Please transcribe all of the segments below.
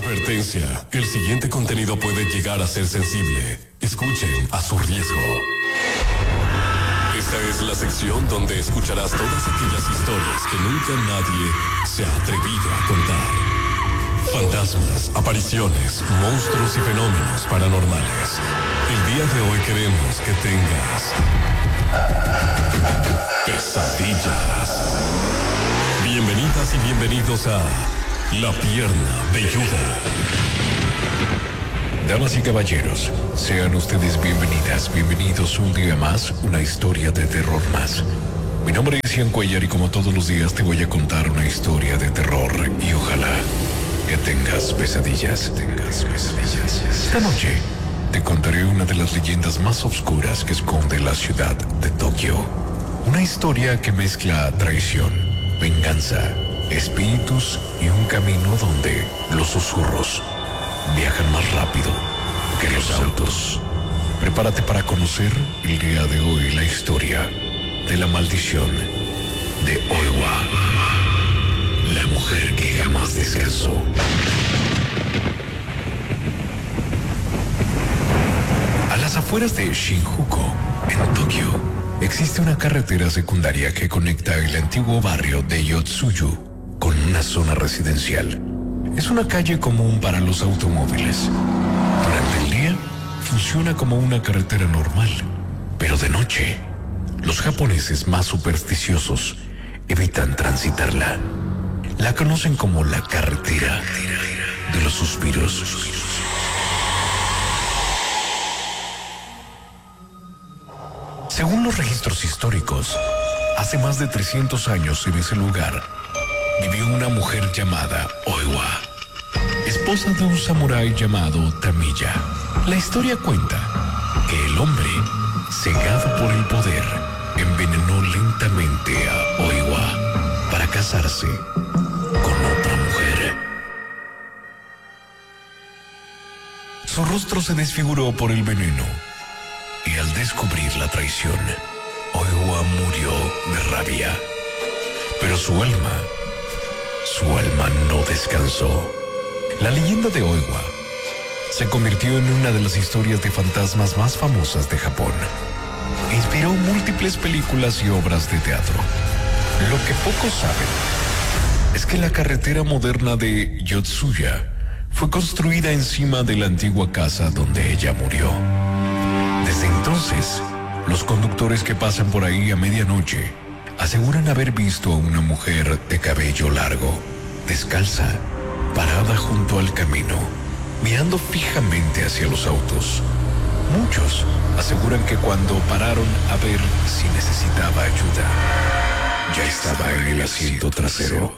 Advertencia, el siguiente contenido puede llegar a ser sensible. Escuchen a su riesgo. Esta es la sección donde escucharás todas aquellas historias que nunca nadie se ha atrevido a contar. Fantasmas, apariciones, monstruos y fenómenos paranormales. El día de hoy queremos que tengas pesadillas. Bienvenidas y bienvenidos a La Pierna Velluda. Damas y caballeros, sean ustedes bienvenidas, bienvenidos un día más, una historia de terror más. Mi nombre es Ian Cuellar y como todos los días te voy a contar una historia de terror y ojalá que tengas pesadillas. Esta noche te contaré una de las leyendas más oscuras que esconde la ciudad de Tokio. Una historia que mezcla traición, venganza, espíritus y un camino donde los susurros viajan más rápido que los autos. Prepárate para conocer el día de hoy la historia de la maldición de Oiwa, la mujer que jamás descansó. A las afueras de Shinjuku, en Tokio, existe una carretera secundaria que conecta el antiguo barrio de Yotsuyu con una zona residencial. Es una calle común para los automóviles. Durante el día, funciona como una carretera normal, pero de noche, los japoneses más supersticiosos evitan transitarla. La conocen como la carretera de los suspiros. Según los registros históricos, hace más de 300 años en ese lugar vivió una mujer llamada Oiwa, esposa de un samurái llamado Tamiya. La historia cuenta que el hombre, cegado por el poder, envenenó lentamente a Oiwa para casarse con otra mujer. Su rostro se desfiguró por el veneno y al descubrir la traición, Oiwa murió de rabia. Pero su alma no descansó. La leyenda de Oiwa se convirtió en una de las historias de fantasmas más famosas de Japón. Inspiró múltiples películas y obras de teatro. Lo que pocos saben es que la carretera moderna de Yotsuya fue construida encima de la antigua casa donde ella murió. Desde entonces, los conductores que pasan por ahí a medianoche aseguran haber visto a una mujer de cabello largo, descalza, parada junto al camino, mirando fijamente hacia los autos. Muchos aseguran que cuando pararon a ver si necesitaba ayuda, ya estaba en el asiento trasero.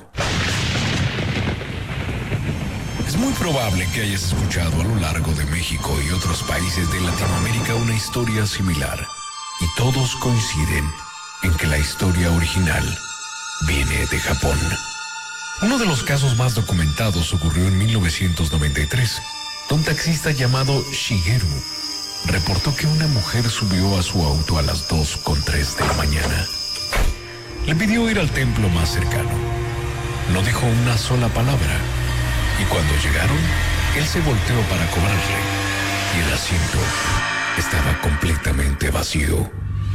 Es muy probable que hayas escuchado a lo largo de México y otros países de Latinoamérica una historia similar, y todos coinciden en que la historia original viene de Japón. Uno de los casos más documentados ocurrió en 1993. Un taxista llamado Shigeru reportó que una mujer subió a su auto a las 2:03 de la mañana. Le pidió ir al templo más cercano. No dijo una sola palabra, y cuando llegaron, él se volteó para cobrarle, y el asiento estaba completamente vacío.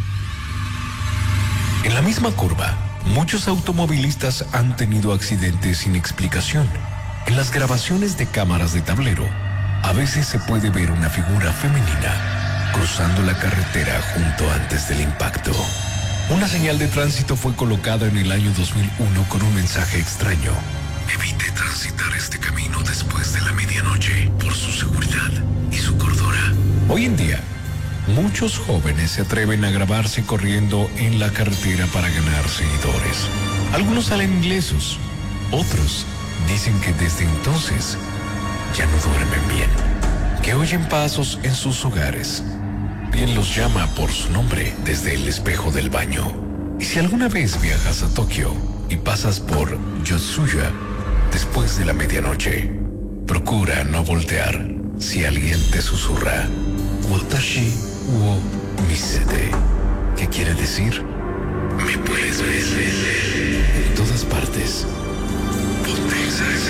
En la misma curva, muchos automovilistas han tenido accidentes sin explicación. En las grabaciones de cámaras de tablero, a veces se puede ver una figura femenina cruzando la carretera justo antes del impacto. Una señal de tránsito fue colocada en el año 2001 con un mensaje extraño: evite transitar este camino después de la medianoche por su seguridad y su cordura. Hoy en día, muchos jóvenes se atreven a grabarse corriendo en la carretera para ganar seguidores. Algunos salen ilesos, otros dicen que desde entonces ya no duermen bien, que oyen pasos en sus hogares. Quien los llama por su nombre desde el espejo del baño. Y si alguna vez viajas a Tokio y pasas por Yotsuya después de la medianoche, procura no voltear si alguien te susurra Watashi wo misete, ¿qué quiere decir? Me puedes ver en todas partes. Ponte